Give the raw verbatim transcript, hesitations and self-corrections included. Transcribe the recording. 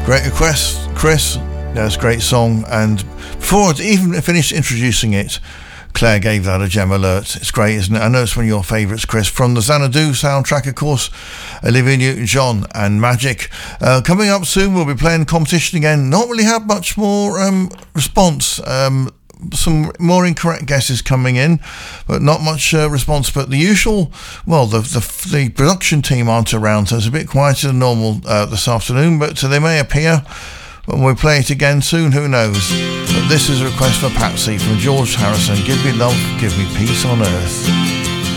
Great request, Chris. That's a great song. And before I even finished introducing it, Claire gave that a gem alert. It's great, isn't it? I know it's one of your favourites, Chris. From the Xanadu soundtrack, of course, Olivia Newton-John and Magic. Uh, coming up soon, we'll be playing competition again. Not really had much more um, response. Um, some more incorrect guesses coming in, but not much uh, response. But the usual, well, the, the the production team aren't around, so it's a bit quieter than normal uh, this afternoon, but uh, they may appear when we play it again soon, who knows. But this is a request for Patsy from George Harrison. Give me love, give me peace on earth.